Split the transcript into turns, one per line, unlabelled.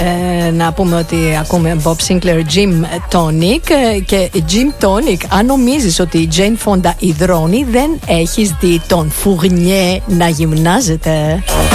Να πούμε ότι ακούμε Bob Sinclair, Gym Tonic. Και Gym Tonic, αν νομίζεις ότι η Jane Fonda υδρώνει, δεν έχεις δει τον Fournier να γυμνάζεται.